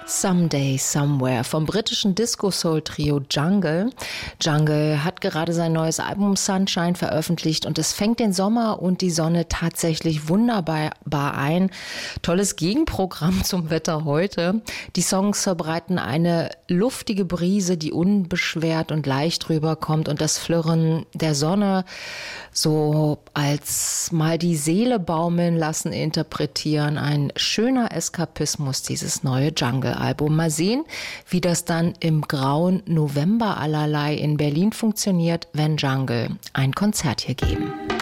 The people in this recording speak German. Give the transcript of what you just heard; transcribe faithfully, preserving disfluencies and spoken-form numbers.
Someday, Somewhere vom britischen Disco-Soul-Trio Jungle. Jungle hat gerade sein neues Album Sunshine veröffentlicht und es fängt den Sommer und die Sonne tatsächlich wunderbar ein. Tolles Gegenprogramm zum Wetter heute. Die Songs verbreiten eine luftige Brise, die unbeschwert und leicht rüberkommt und das Flirren der Sonne so als mal die Seele baumeln lassen interpretieren. Ein schöner Eskapismus, dieses neue Jungle-Album. Mal sehen, wie das dann im grauen November allerlei in Berlin funktioniert, wenn Jungle ein Konzert hier geben.